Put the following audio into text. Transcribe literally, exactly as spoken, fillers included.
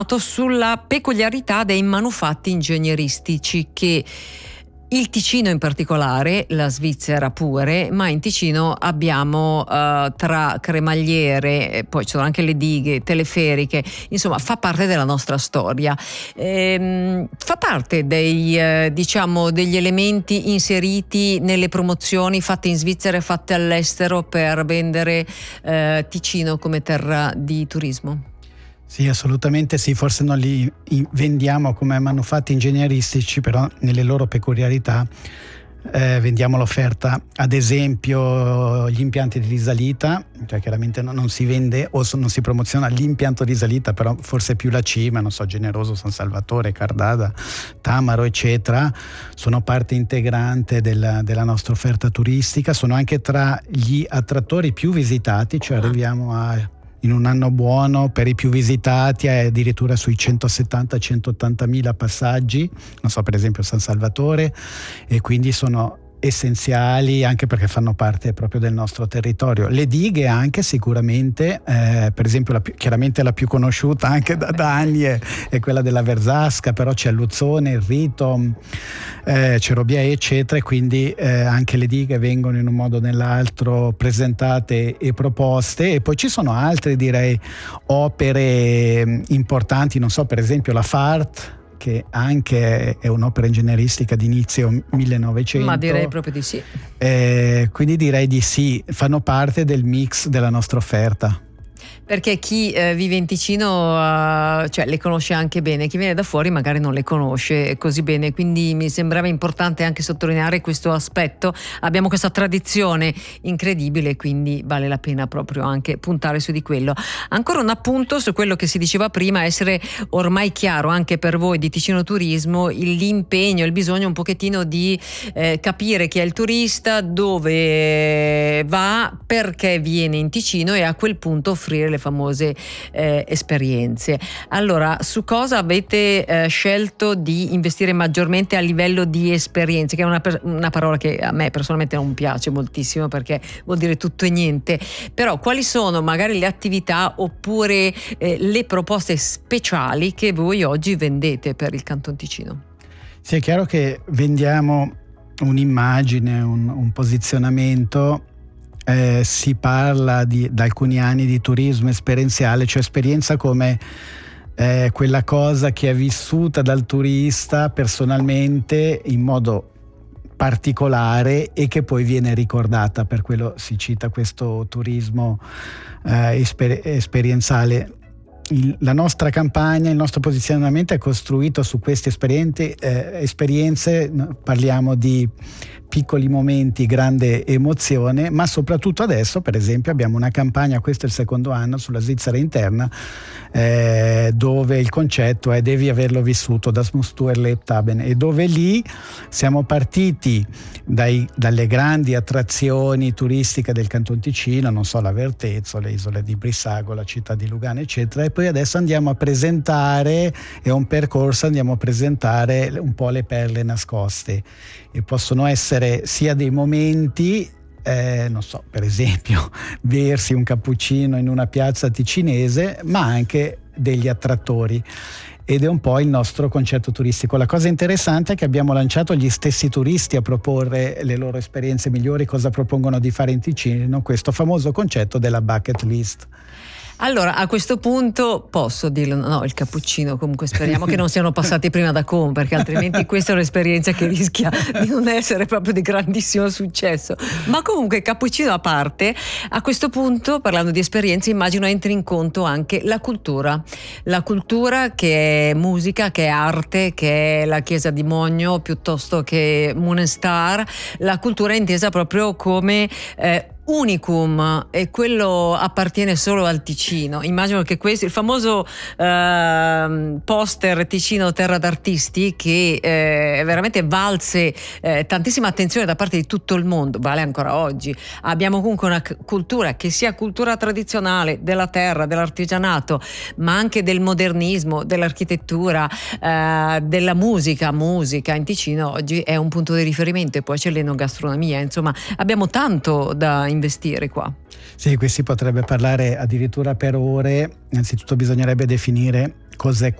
sulla peculiarità dei manufatti ingegneristici che il Ticino in particolare, la Svizzera pure, ma in Ticino abbiamo uh, tra cremagliere, poi ci sono anche le dighe, teleferiche, insomma fa parte della nostra storia. Ehm, fa parte dei, eh, diciamo, degli elementi inseriti nelle promozioni fatte in Svizzera e fatte all'estero per vendere eh, Ticino come terra di turismo? Sì, assolutamente sì, forse non li vendiamo come manufatti ingegneristici, però nelle loro peculiarità eh, vendiamo l'offerta, ad esempio gli impianti di risalita, cioè chiaramente non, non si vende o non si promoziona l'impianto di risalita, però forse più la cima, non so, Generoso, San Salvatore, Cardada, Tamaro, eccetera, sono parte integrante della, della nostra offerta turistica, sono anche tra gli attrattori più visitati, cioè arriviamo a in un anno buono per i più visitati è addirittura sui centosettanta centottanta mila passaggi, non so, per esempio San Salvatore, e quindi sono essenziali anche perché fanno parte proprio del nostro territorio. Le dighe anche sicuramente, eh, per esempio la più, chiaramente la più conosciuta anche da, da anni è, è quella della Verzasca, però c'è Luzzone, il Rito, eh, Cerobia eccetera, e quindi eh, anche le dighe vengono in un modo o nell'altro presentate e proposte, e poi ci sono altre, direi, opere importanti, non so, per esempio la F A R T, che anche è un'opera ingegneristica di inizio millenovecento. Ma direi proprio di sì. Eh, quindi direi di sì, fanno parte del mix della nostra offerta. Perché chi eh, vive in Ticino uh, cioè le conosce anche bene, chi viene da fuori magari non le conosce così bene, quindi mi sembrava importante anche sottolineare questo aspetto. Abbiamo questa tradizione incredibile, quindi vale la pena proprio anche puntare su di quello. Ancora un appunto su quello che si diceva prima, essere ormai chiaro anche per voi di Ticino Turismo l'impegno, il bisogno un pochettino di eh, capire chi è il turista, dove va, perché viene in Ticino, e a quel punto offrire le famose eh, esperienze. Allora, su cosa avete eh, scelto di investire maggiormente a livello di esperienze, che è una, una parola che a me personalmente non piace moltissimo perché vuol dire tutto e niente, però quali sono magari le attività oppure eh, le proposte speciali che voi oggi vendete per il Canton Ticino? Sì, è chiaro che vendiamo un'immagine, un, un posizionamento. Eh, si parla di, da alcuni anni di turismo esperienziale, cioè esperienza come eh, quella cosa che è vissuta dal turista personalmente in modo particolare e che poi viene ricordata, per quello si cita questo turismo eh, esper- esperienziale. Il, la nostra campagna, il nostro posizionamento è costruito su queste esperienze, eh, esperienze, parliamo di piccoli momenti, grande emozione, ma soprattutto adesso, per esempio, abbiamo una campagna, questo è il secondo anno, sulla Svizzera interna, eh, dove il concetto è devi averlo vissuto, das musst du erlebt haben, e dove lì siamo partiti dai, dalle grandi attrazioni turistiche del Canton Ticino, non so, la Vertezzo, le isole di Brissago, la città di Lugano, eccetera, e poi adesso andiamo a presentare, è un percorso, andiamo a presentare un po' le perle nascoste, e possono essere sia dei momenti, eh, non so, per esempio bersi un cappuccino in una piazza ticinese, ma anche degli attrattori, ed è un po' il nostro concetto turistico. La cosa interessante è che abbiamo lanciato gli stessi turisti a proporre le loro esperienze migliori, cosa propongono di fare in Ticino, questo famoso concetto della bucket list. Allora, a questo punto posso dirlo, no, il cappuccino, comunque speriamo che non siano passati prima da Com, perché altrimenti questa è un'esperienza che rischia di non essere proprio di grandissimo successo. Ma comunque, cappuccino a parte, a questo punto, parlando di esperienze, immagino entri in conto anche la cultura. La cultura che è musica, che è arte, che è la chiesa di Mogno, piuttosto che Munestar. La cultura è intesa proprio come eh, unicum, e quello appartiene solo al Ticino. Immagino che questo, il famoso eh, poster Ticino Terra d'Artisti, che eh, veramente valse eh, tantissima attenzione da parte di tutto il mondo, vale ancora oggi. Abbiamo comunque una c- cultura che sia cultura tradizionale della terra, dell'artigianato, ma anche del modernismo, dell'architettura, eh, della musica. Musica in Ticino oggi è un punto di riferimento, e poi c'è l'enogastronomia, insomma abbiamo tanto da investire investire qua? Sì, qui si potrebbe parlare addirittura per ore. Innanzitutto bisognerebbe definire cos'è